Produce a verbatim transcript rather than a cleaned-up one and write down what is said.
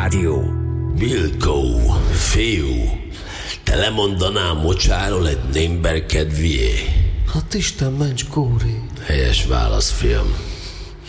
Rádió. Vilkó, fiú, te lemondanál mocsáról egy némber kedvié? Hát Isten ments, Kóri. Helyes válasz, fiam.